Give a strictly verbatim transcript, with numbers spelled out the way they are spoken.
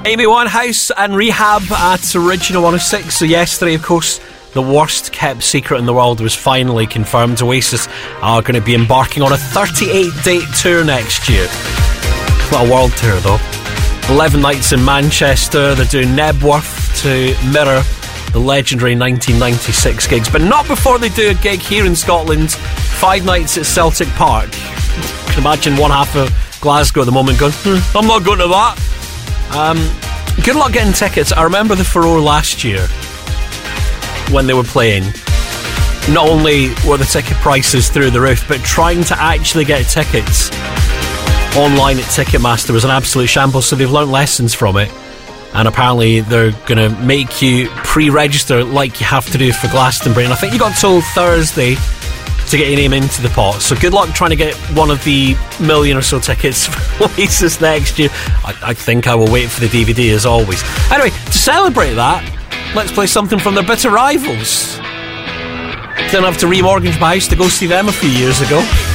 Amy Winehouse and Rehab at Original one oh six. So yesterday, of course, the worst kept secret in the world was finally confirmed. Oasis are going to be embarking on a thirty-eight date tour next year. What a world tour, though. eleven nights in Manchester. They're doing Nebworth to mirror the legendary nineteen ninety-six gigs, but not before they do a gig here in Scotland. Five nights at Celtic Park. You can imagine one half of Glasgow at the moment going, hmm, I'm not going to that. Um, good luck getting tickets. I remember the furore last year when they were playing. Not only were the ticket prices through the roof, but trying to actually get tickets online at Ticketmaster was an absolute shambles. So they've learned lessons from it, and apparently they're going to make you pre-register like you have to do for Glastonbury. And I think you got till Thursday to get your name into the pot. So good luck trying to get one of the million or so tickets for Oasis next year. I, I think I will wait for the D V D as always. Anyway, to celebrate that, let's play something from their bitter rivals. Didn't have to remortgage my house to go see them a few years ago.